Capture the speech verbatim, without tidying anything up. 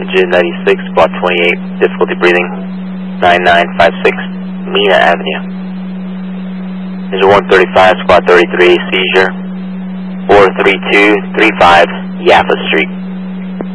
Engine ninety-six, squad twenty-eight, difficulty breathing, nine nine five six, Mina Avenue. Engine one thirty-five, squad thirty-three, seizure, four three two three five, Yaffa Street.